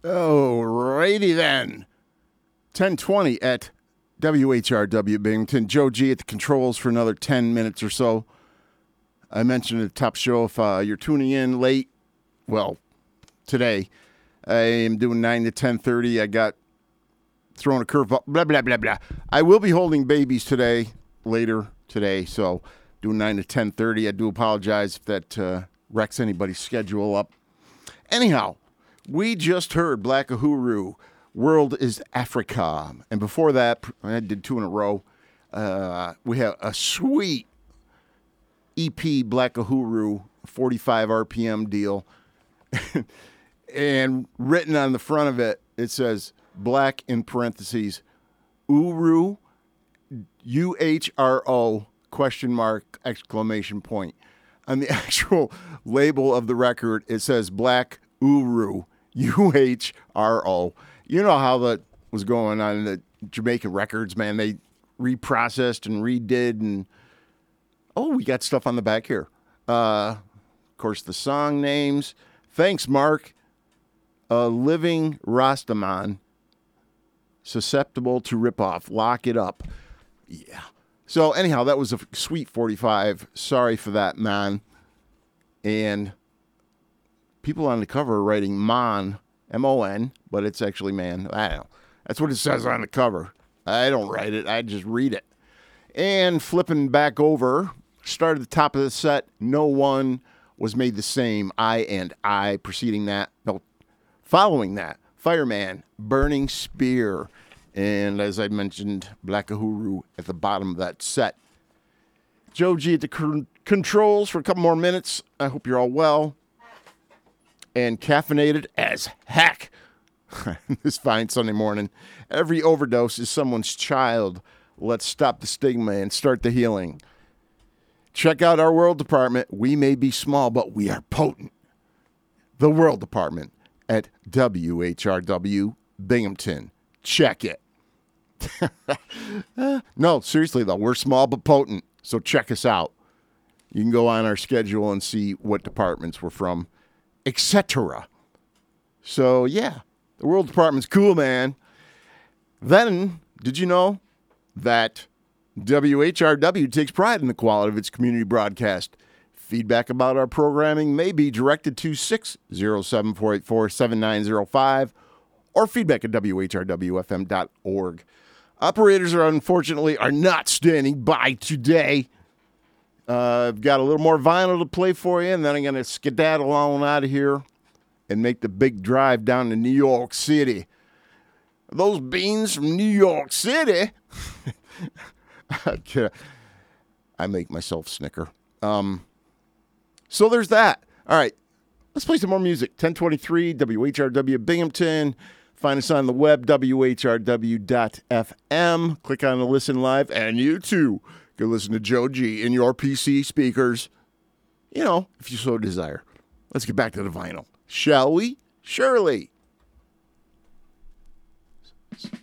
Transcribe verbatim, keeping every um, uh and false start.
Oh, righty then. ten twenty at W H R W Binghamton. Joe G at the controls for another ten minutes or so. I mentioned at the top show, if uh, you're tuning in late, well, today, I am doing nine to ten thirty. I got thrown a curveball, blah, blah, blah, blah. I will be holding babies today, later today, so doing nine to ten thirty. I do apologize if that uh, wrecks anybody's schedule up. Anyhow, we just heard Black Uhuru, World is Africa. And before that, I did two in a row. Uh, we have a sweet E P Black Uhuru forty-five R P M deal. And written on the front of it, it says Black in parentheses, Uru, U H R O, question mark, exclamation point. On the actual label of the record, it says Black Uru, U H R O. You know how that was going on in the Jamaican records, man. They reprocessed and redid, and oh, we got stuff on the back here. Uh, of course, the song names. Thanks, Mark. A living Rastaman, susceptible to ripoff. Lock it up. Yeah. So anyhow, that was a sweet forty-five. Sorry for that, man. And people on the cover are writing Mon, M O N, but it's actually man. I don't know. That's what it says on the cover. I don't write it. I just read it. And flipping back over, start at the top of the set. No one was made the same. I and I. Preceding that, no, following that, Fireman, Burning Spear. And as I mentioned, Black Uhuru at the bottom of that set. Joe G at the c- controls for a couple more minutes. I hope you're all well. And caffeinated as heck this fine Sunday morning. Every overdose is someone's child. Let's stop the stigma and start the healing. Check out our World Department. We may be small, but we are potent. The World Department at W H R W Binghamton. Check it. uh, no, seriously, though. We're small but potent, so check us out. You can go on our schedule and see what departments we're from, et cetera. So, yeah, the World Department's cool, man. Then, did you know that W H R W takes pride in the quality of its community broadcast? Feedback about our programming may be directed to six oh seven, four eight four, seven nine oh five or feedback at W H R W F M dot org. Operators are unfortunately are not standing by today. Uh, I've got a little more vinyl to play for you, and then I'm going to skedaddle on out of here and make the big drive down to New York City. Those beans from New York City. I make myself snicker. Um, so there's that. All right, let's play some more music. ten twenty-three W H R W Binghamton. Find us on the web, W H R W dot F M. Click on the Listen Live, and you too can listen to Joe G in your P C speakers, you know, if you so desire. Let's get back to the vinyl, shall we? Surely.